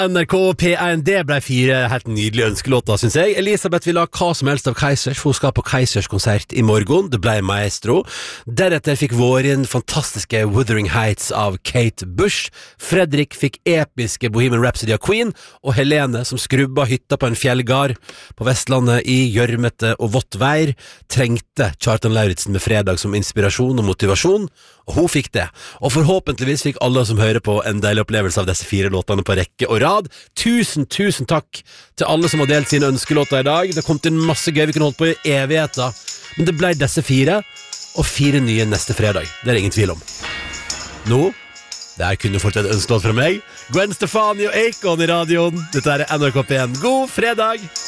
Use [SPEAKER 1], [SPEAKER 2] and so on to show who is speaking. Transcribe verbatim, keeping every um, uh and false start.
[SPEAKER 1] N R K P en, det ble fire helt nydelige ønskelåter, synes jeg. Elisabeth vil ha hva som helst av Kaizers, for hun skal på Kaizers konsert i morgen. Det ble Maestro. Deretter fikk Vårin fantastiske Wuthering Heights av Kate Bush. Fredrik fikk episke Bohemian Rhapsody av Queen, og Helene, som skrubba hytta på en fjellgard på Vestlandet i gjørmete og vått vær, trengte Kjartan Lauritzen med Fredag som inspirasjon og motivasjon, og hun fikk det. Og forhåpentligvis fikk alle som hører på en deilig opplevelse av disse fire låtene på rekke og rad. Tusen, tusen takk til alle som har delt sine ønskelåter i dag. Det kom til masse gøy, vi kunne holdt på i evigheter, men det ble disse fire, og fire nye neste fredag. Det er det ingen tvil om. Nå, det her kunne fortsatt ønskelåt fra meg. Gwen Stefani og Akon i radioen. Dette er N R K P en. God fredag!